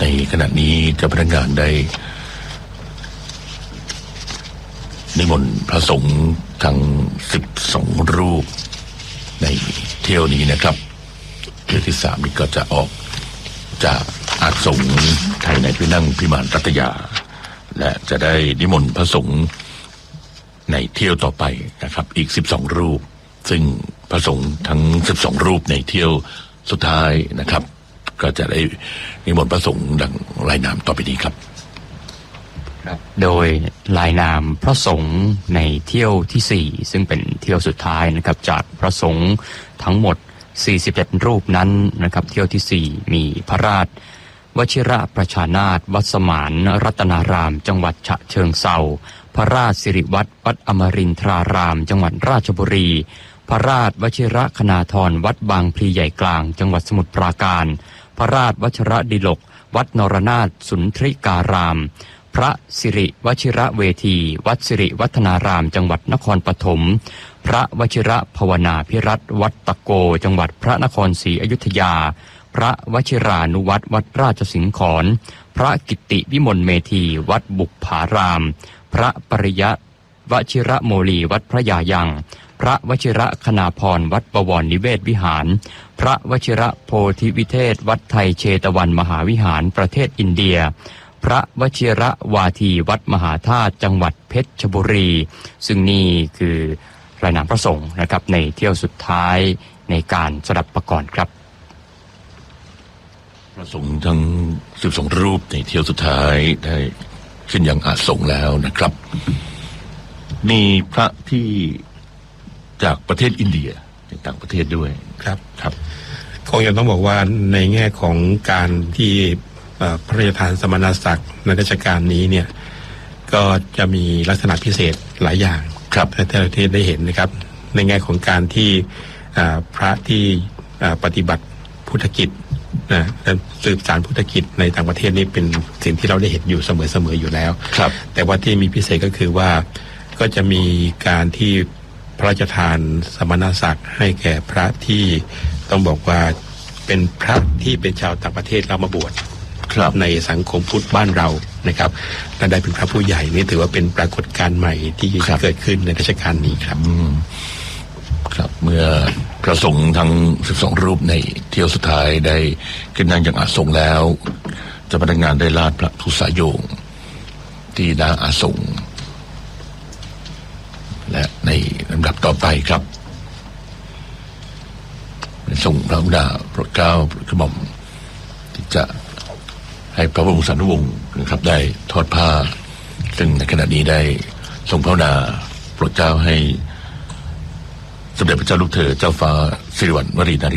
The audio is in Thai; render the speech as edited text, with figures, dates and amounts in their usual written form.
ในขณะนี้เจ้าพนักงานได้นิมนต์พระสงฆ์ทั้ง12รูปในเที่ยวนี้นะครับเที่ยวที่3นี้ก็จะออกจากอาสมภายในที่นั่งพิมานรัตยาและจะได้นิมนต์พระสงฆ์ในเที่ยวต่อไปนะครับอีก12รูปซึ่งพระสงฆ์ทั้ง12รูปในเที่ยวสุดท้ายนะครับก็จะได้นิมนต์พระสงฆ์ดังรายนามต่อไปนี้ครับโดยรายนามพระสงฆ์ในเที่ยวที่4ซึ่งเป็นเที่ยวสุดท้ายนะครับจากพระสงฆ์ทั้งหมด41รูปนั้นนะครับเที่ยวที่4มีพระราชวชิระประชานาถวัดสมานรัตนารามจังหวัดฉะเชิงเทราพระราชสิริวัฒน์วัดอมรินทรารามจังหวัดราชบุรีพระราชวชิระคณาธรวัดบางพลีใหญ่กลางจังหวัดสมุทรปราการพระราชวชิระดิลกวัดนรนาถสุนทริการามพระสิริวชิระเวทีวัดสิริวัฒนารามจังหวัดนครปฐมพระวชิระภาวนาภิรัตน์วัดตะโกจังหวัดพระนครศรีอยุธยาพระวชิรานุวัตรวัดราชสิงห์ขอนพระกิตติวิมลเมธีวัดบุปผารามพระปริยัติวชิระโมลีวัดพระยายังพระวชิระคณาพรวัดบวรนิเวศวิหารพระวชิระโพธิวิเทศวัดไทยเชตวันมหาวิหารประเทศอินเดียพระวชิระวาทีวัดมหาธาตุจังหวัดเพชรบุรีซึ่งนี่คือรายนามพระสงฆ์นะครับในเที่ยวสุดท้ายในการสดับประกรณ์ครับพระสงฆ์ทั้ง12รูปในเที่ยวสุดท้ายได้ขึ้นยังอาสงฆ์แล้วนะครับมีพระที่จากประเทศอินเดียในต่างประเทศด้วยครับคงจะต้องบอกว่าในแง่ของการที่พระราชทานสมณศักดิ์ในรัชกาลนี้เนี่ยก็จะมีลักษณะพิเศษหลายอย่างครับที่เราได้เห็นนะครับในแง่ของการที่พระที่ปฏิบัติพุทธกิจสืบสานพุทธกิจในต่างประเทศนี่เป็นสิ่งที่เราได้เห็นอยู่เสมออยู่แล้วครับแต่ว่าที่มีพิเศษก็คือว่าก็จะมีการที่พระราชทานสมณศักดิ์ให้แก่พระที่ต้องบอกว่าเป็นพระที่เป็นชาวต่างประเทศแล้วมาบวชในสังคมพุทธบ้านเรานะครับและได้เป็นพระผู้ใหญ่นี่ถือว่าเป็นปรากฏการณ์ใหม่ที่เกิดขึ้นในรัชกาลนี้ครับครับเมื่อพระสงฆ์ทั้ง12รูปในเที่ยวสุดท้ายได้ขึ้นนั่งอย่างอาสงฆ์แล้วเจ้าพนักงานได้ลาดพระธุสาโยงที่หน้าอาสงฆ์และในลำดับต่อไปครับทรงพระกรุณาโปรดเกล้าโปรดกระหม่อมที่จะให้พระบรมสารีวงศ์นะครับได้ทอดผ้าซึ่งในขณะนี้ได้ทรงพระกรุณาโปรดเกล้าให้สมเด็จพระเจ้าลูกเธอเจ้าฟ้าสิริวัณวรีนารี